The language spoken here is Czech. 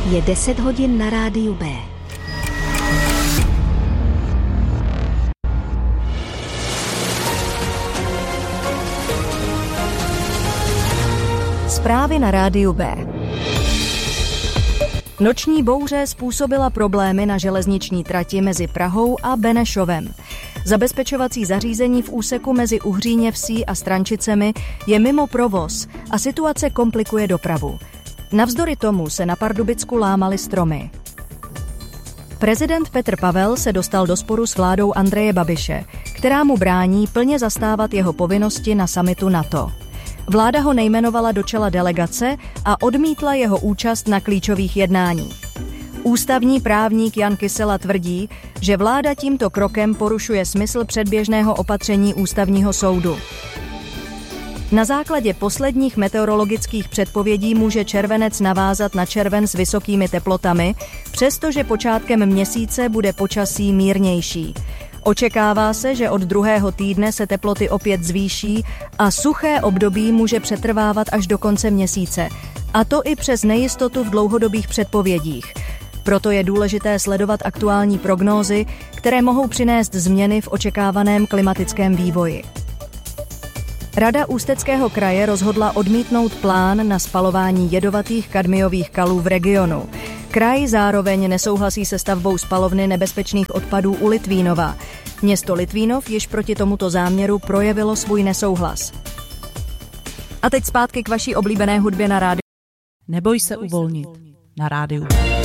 Je 10 hodin na rádiu B. Zprávy na rádiu B. Noční bouře způsobila problémy na železniční trati mezi Prahou a Benešovem. Zabezpečovací zařízení v úseku mezi Uhříněvsí a Strančicemi je mimo provoz a situace komplikuje dopravu. Navzdory tomu se na Pardubicku lámaly stromy. Prezident Petr Pavel se dostal do sporu s vládou Andreje Babiše, která mu brání plně zastávat jeho povinnosti na summitu NATO. Vláda ho nejmenovala do čela delegace a odmítla jeho účast na klíčových jednáních. Ústavní právník Jan Kysela tvrdí, že vláda tímto krokem porušuje smysl předběžného opatření Ústavního soudu. Na základě posledních meteorologických předpovědí může červenec navázat na červen s vysokými teplotami, přestože počátkem měsíce bude počasí mírnější. Očekává se, že od druhého týdne se teploty opět zvýší a suché období může přetrvávat až do konce měsíce, a to i přes nejistotu v dlouhodobých předpovědích. Proto je důležité sledovat aktuální prognózy, které mohou přinést změny v očekávaném klimatickém vývoji. Rada Ústeckého kraje rozhodla odmítnout plán na spalování jedovatých kadmiových kalů v regionu. Kraj zároveň nesouhlasí se stavbou spalovny nebezpečných odpadů u Litvínova. Město Litvínov již proti tomuto záměru projevilo svůj nesouhlas. A teď zpátky k vaší oblíbené hudbě na rádiu. Neboj se uvolnit na rádiu.